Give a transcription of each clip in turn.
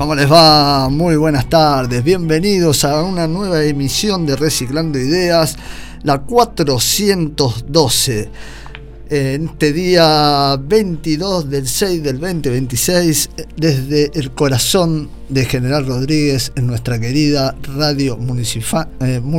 ¿Cómo les va? Muy buenas tardes, bienvenidos a una nueva emisión de Reciclando Ideas, la 412. En este día 22 del 6 del 2026, desde el corazón de General Rodríguez, en nuestra querida radio municipal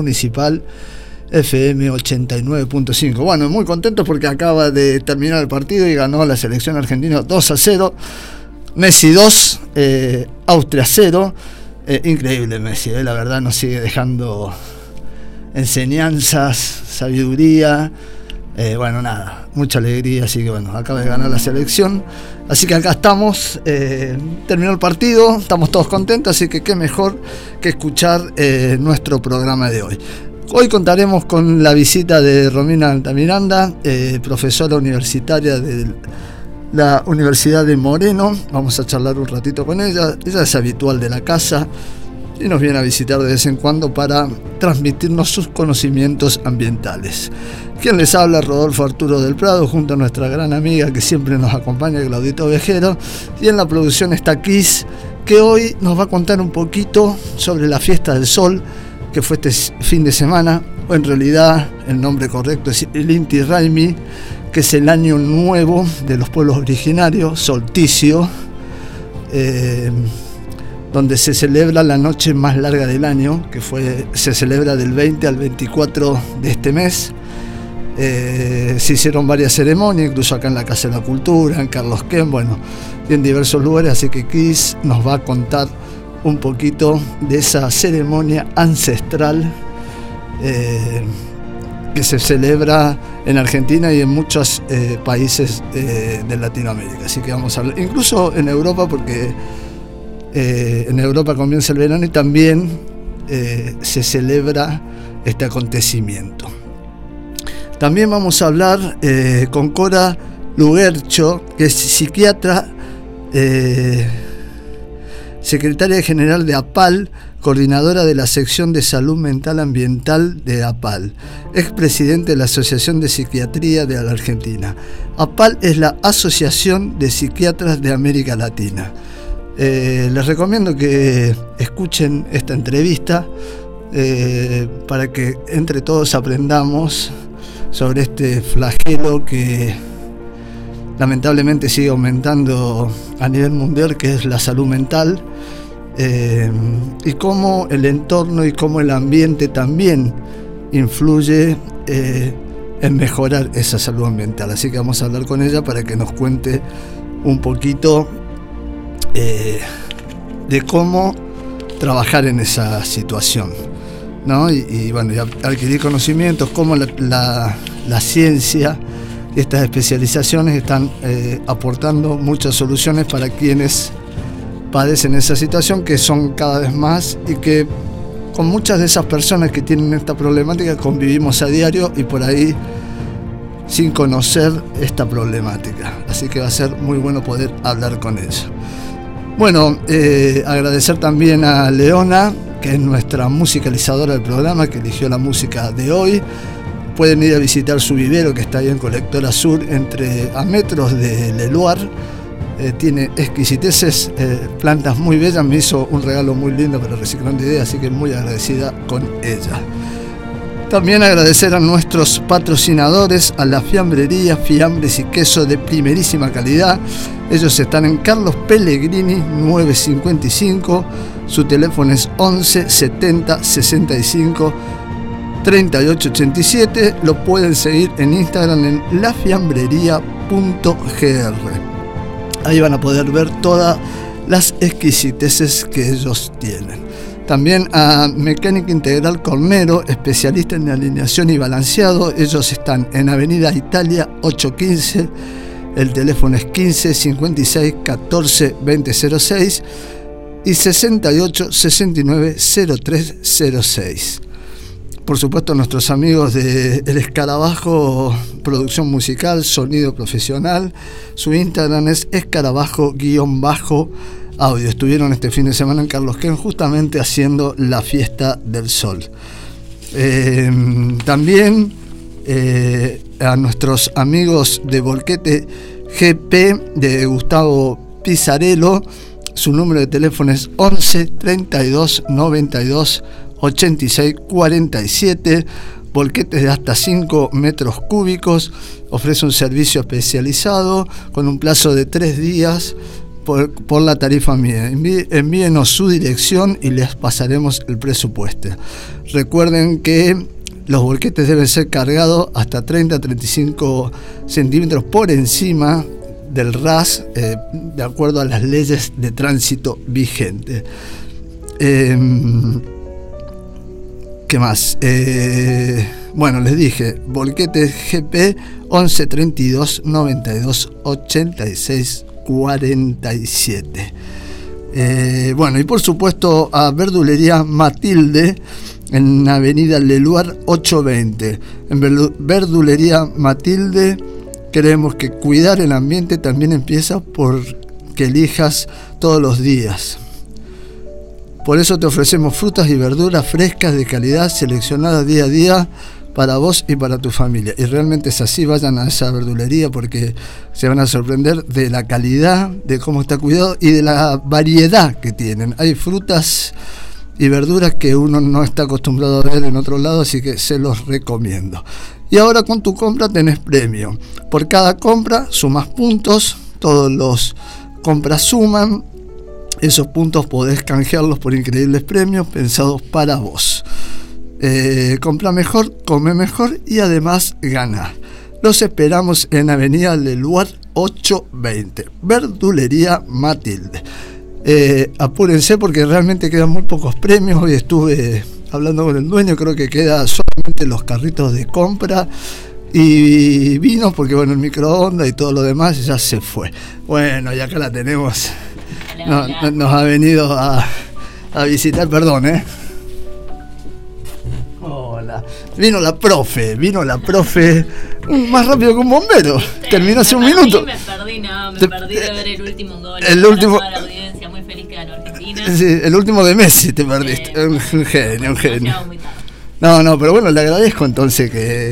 FM 89.5. Bueno, muy contentos porque acaba de terminar el partido y ganó la selección argentina 2-0. Messi 2, Austria 0. Increíble Messi, la verdad nos sigue dejando enseñanzas, sabiduría. Bueno, nada, mucha alegría, así que bueno, acaba de ganar la selección. Así que acá estamos, terminó el partido, estamos todos contentos, así que qué mejor que escuchar nuestro programa de hoy. Hoy contaremos con la visita de Romina Altamiranda, profesora universitaria de la Universidad de Moreno. Vamos a charlar un ratito con ella. Ella es habitual de la casa y nos viene a visitar de vez en cuando para transmitirnos sus conocimientos ambientales. Quien les habla, Rodolfo Arturo del Prado, junto a nuestra gran amiga que siempre nos acompaña, Claudito Vejero, y en la producción está Kiss, que hoy nos va a contar un poquito sobre la Fiesta del Sol, que fue este fin de semana, o en realidad el nombre correcto es el Inti Raymi, que es el año nuevo de los pueblos originarios, solsticio, donde se celebra la noche más larga del año, que se celebra del 20 al 24 de este mes. Se hicieron varias ceremonias, incluso acá en la Casa de la Cultura, en Carlos Ken, bueno, y en diversos lugares, así que Chris nos va a contar un poquito de esa ceremonia ancestral que se celebra en Argentina y en muchos países de Latinoamérica. Así que vamos a hablar, incluso en Europa, porque en Europa comienza el verano y también se celebra este acontecimiento. También vamos a hablar con Cora Lugercho, que es psiquiatra, secretaria general de APAL, coordinadora de la sección de salud mental ambiental de APAL, expresidente de la Asociación de Psiquiatría de la Argentina. APAL es la Asociación de Psiquiatras de América Latina. Les recomiendo que escuchen esta entrevista para que entre todos aprendamos sobre este flagelo que lamentablemente sigue aumentando a nivel mundial, que es la salud mental, y cómo el entorno y cómo el ambiente también influye en mejorar esa salud ambiental. Así que vamos a hablar con ella para que nos cuente un poquito de cómo trabajar en esa situación, ¿no? Y bueno, y adquirir conocimientos, cómo la ciencia y estas especializaciones están aportando muchas soluciones para quienes padecen esa situación, que son cada vez más, y que con muchas de esas personas que tienen esta problemática convivimos a diario y por ahí sin conocer esta problemática. Así que va a ser muy bueno poder hablar con ella. Bueno, agradecer también a Leona, que es nuestra musicalizadora del programa, que eligió la música de hoy. Pueden ir a visitar su vivero, que está ahí en Colectora Sur, a metros de Leluar. Tiene exquisiteces, plantas muy bellas. Me hizo un regalo muy lindo para Reciclando Ideas, así que muy agradecida con ella. También agradecer a nuestros patrocinadores, a la fiambrería, fiambres y queso de primerísima calidad. Ellos están en Carlos Pellegrini 955. Su teléfono es 11 70 65 38 87. Lo pueden seguir en Instagram en lafiambrería.gr. Ahí van a poder ver todas las exquisiteces que ellos tienen. También a Mecánica Integral Cornero, especialista en alineación y balanceado. Ellos están en Avenida Italia 815. El teléfono es 15 56 14 2006 y 68 69 0306. Por supuesto, nuestros amigos de El Escarabajo, producción musical, sonido profesional. Su Instagram es escarabajo_audio. Estuvieron este fin de semana en Carlos Ken justamente haciendo la Fiesta del Sol. También a nuestros amigos de Volquete GP, de Gustavo Pizarello, Su número de teléfono es 11 32 92 86 47. Volquetes de hasta 5 metros cúbicos. Ofrece un servicio especializado con un plazo de 3 días por la tarifa mía. Envíenos su dirección y les pasaremos el presupuesto. Recuerden que los volquetes deben ser cargados hasta 30-35 centímetros por encima del RAS, de acuerdo a las leyes de tránsito vigentes. ¿Qué más? Bueno, les dije, volquetes GP 11 32 92 86 47. Bueno, y por supuesto a Verdulería Matilde en Avenida Leluar 820. En Verdulería Matilde creemos que cuidar el ambiente también empieza por que elijas todos los días. Por eso te ofrecemos frutas y verduras frescas de calidad seleccionadas día a día para vos y para tu familia. Y realmente es así, vayan a esa verdulería porque se van a sorprender de la calidad, de cómo está cuidado y de la variedad que tienen. Hay frutas y verduras que uno no está acostumbrado a ver en otro lado, así que se los recomiendo. Y ahora con tu compra tenés premio. Por cada compra sumas puntos, todos los compras suman. Esos puntos podés canjearlos por increíbles premios pensados para vos. Compra mejor, come mejor y además gana. Los esperamos en Avenida Leluar 820, Verdulería Matilde. Apúrense porque realmente quedan muy pocos premios. Hoy estuve hablando con el dueño, creo que queda solamente los carritos de compra y vino porque bueno, el microondas y todo lo demás ya se fue. Bueno, y acá la tenemos. Nos ha venido a visitar, perdón, Hola. Vino la profe, más rápido que un bombero. Terminó hace un minuto. Me perdí de ver el último gol. El último. Toda la audiencia muy feliz que ganó Argentina. Sí, el último de Messi te perdiste. Un genio. No, pero bueno, le agradezco entonces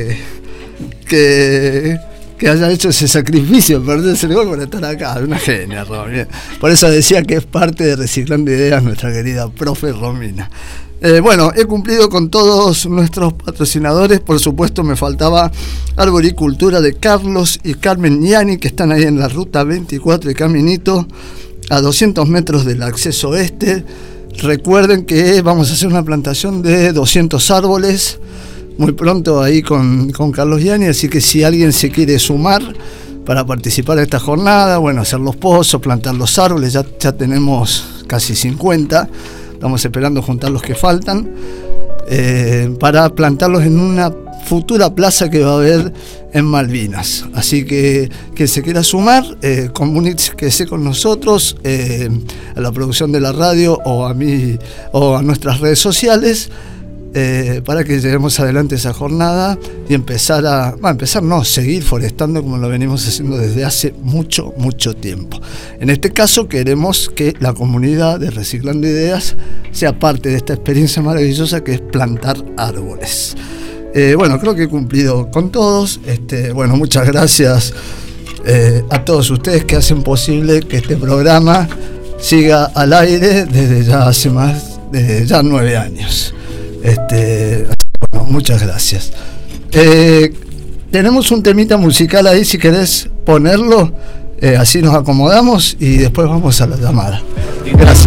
que haya hecho ese sacrificio, perderse el gol para estar acá. Una genia, Romina. Por eso decía que es parte de Reciclando Ideas nuestra querida profe Romina. Bueno, he cumplido con todos nuestros patrocinadores. Por supuesto me faltaba Arboricultura de Carlos y Carmen Niani, que están ahí en la ruta 24 de Caminito, a 200 metros del acceso este. Recuerden que vamos a hacer una plantación de 200 árboles muy pronto ahí con Carlos Niani, así que si alguien se quiere sumar para participar de esta jornada, bueno, hacer los pozos, plantar los árboles, ya tenemos casi 50. Estamos esperando juntar los que faltan para plantarlos en una futura plaza que va a haber en Malvinas. Así que quien se quiera sumar, comuníquese con nosotros, a la producción de la radio o a mí o a nuestras redes sociales, para que llevemos adelante esa jornada y seguir forestando como lo venimos haciendo desde hace mucho tiempo. En este caso queremos que la comunidad de Reciclando Ideas sea parte de esta experiencia maravillosa que es plantar árboles. Bueno, creo que he cumplido con todos. Bueno, muchas gracias a todos ustedes que hacen posible que este programa siga al aire desde ya hace más de 9 años. Bueno, muchas gracias. Tenemos un temita musical ahí, si querés ponerlo, así nos acomodamos y después vamos a la llamada. Gracias.